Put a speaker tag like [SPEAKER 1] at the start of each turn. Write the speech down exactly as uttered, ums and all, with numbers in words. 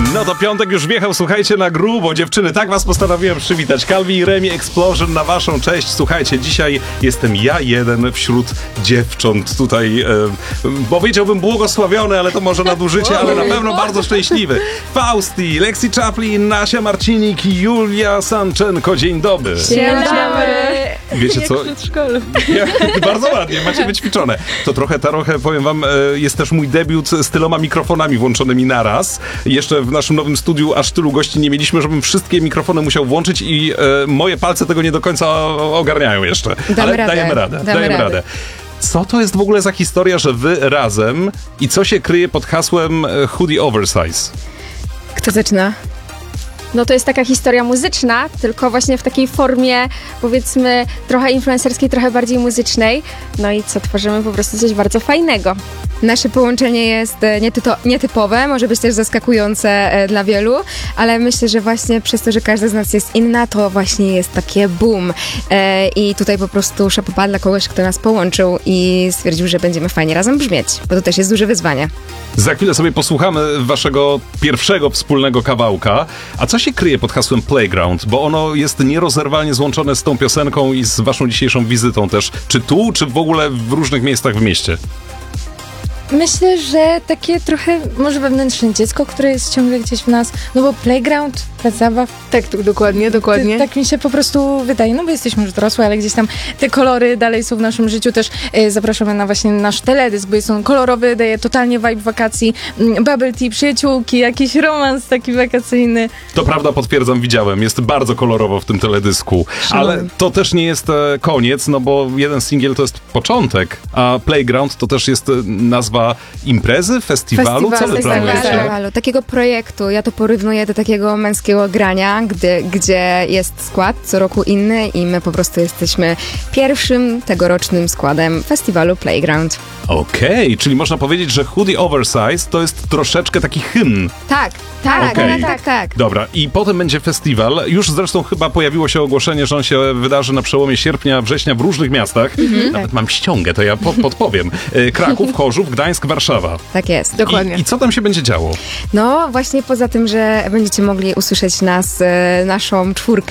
[SPEAKER 1] No to piątek już wjechał, słuchajcie, na grubo. Dziewczyny, tak was postanowiłem przywitać. Calvi i Remi Explosion na waszą cześć. Słuchajcie, dzisiaj jestem ja jeden wśród dziewcząt tutaj, e, powiedziałbym błogosławiony, ale to może nadużycie, ale na pewno bardzo szczęśliwy. Fausti, Lexi Chaplin, Nasia Marcinik i Julia Sanczenko. Dzień dobry.
[SPEAKER 2] Dzień dobry.
[SPEAKER 1] Wiecie co? Bardzo ładnie, macie wyćwiczone. To trochę, trochę, powiem wam, jest też mój debiut z tyloma mikrofonami włączonymi naraz. Jeszcze w naszym nowym studiu aż tylu gości nie mieliśmy, żebym wszystkie mikrofony musiał włączyć i e, moje palce tego nie do końca ogarniają jeszcze.
[SPEAKER 2] Damy
[SPEAKER 1] Ale
[SPEAKER 2] radę.
[SPEAKER 1] dajemy radę,
[SPEAKER 2] Damy
[SPEAKER 1] dajemy
[SPEAKER 2] radę.
[SPEAKER 1] radę. Co to jest w ogóle za historia, że wy razem i co się kryje pod hasłem Hoodie Oversize?
[SPEAKER 2] Kto zaczyna?
[SPEAKER 3] No to jest taka historia muzyczna, tylko właśnie w takiej formie, powiedzmy, trochę influencerskiej, trochę bardziej muzycznej. No i co, tworzymy po prostu coś bardzo fajnego.
[SPEAKER 2] Nasze połączenie jest nietyto, nietypowe, może być też zaskakujące e, dla wielu, ale myślę, że właśnie przez to, że każda z nas jest inna, to właśnie jest takie boom. E, I tutaj po prostu szapoba dla kogoś, kto nas połączył i stwierdził, że będziemy fajnie razem brzmieć, bo to też jest duże wyzwanie.
[SPEAKER 1] Za chwilę sobie posłuchamy waszego pierwszego wspólnego kawałka. A co się kryje pod hasłem Playground? Bo ono jest nierozerwalnie złączone z tą piosenką i z waszą dzisiejszą wizytą też. Czy tu, czy w ogóle w różnych miejscach w mieście?
[SPEAKER 4] Myślę, że takie trochę może wewnętrzne dziecko, które jest ciągle gdzieś w nas, no bo playground, plac zabaw.
[SPEAKER 2] Tak, tu, dokładnie, dokładnie.
[SPEAKER 4] Tak mi się po prostu wydaje, no bo jesteśmy już dorosłe, ale gdzieś tam te kolory dalej są w naszym życiu. Też e, zapraszamy na właśnie nasz teledysk, bo jest on kolorowy, daje totalnie vibe wakacji, mm, bubble tea, przyjaciółki, jakiś romans taki wakacyjny.
[SPEAKER 1] To prawda, potwierdzam, widziałem. Jest bardzo kolorowo w tym teledysku. Ale to też nie jest e, koniec, no bo jeden singiel to jest początek, a Playground to też jest e, nazwa imprezy, festiwalu? Co wy
[SPEAKER 2] Festiwalu,
[SPEAKER 1] planujecie?
[SPEAKER 2] festiwalu, takiego projektu. Ja to porównuję do takiego męskiego grania, gdy, gdzie jest skład co roku inny i my po prostu jesteśmy pierwszym tegorocznym składem festiwalu Playground.
[SPEAKER 1] Okej, okay, czyli można powiedzieć, że Hoodie Oversize to jest troszeczkę taki hymn.
[SPEAKER 2] Tak, tak,
[SPEAKER 1] Okej.
[SPEAKER 2] tak, tak, tak.
[SPEAKER 1] Dobra, i potem będzie festiwal. Już zresztą chyba pojawiło się ogłoszenie, że on się wydarzy na przełomie sierpnia, września w różnych miastach.
[SPEAKER 2] Mhm.
[SPEAKER 1] Nawet mam ściągę, to ja po podpowiem. E, Kraków, Chorzów, Gdańsk, Warszawa.
[SPEAKER 2] Tak jest.
[SPEAKER 1] I, I co tam się będzie działo?
[SPEAKER 2] No właśnie poza tym, że będziecie mogli usłyszeć nas, e, naszą czwórkę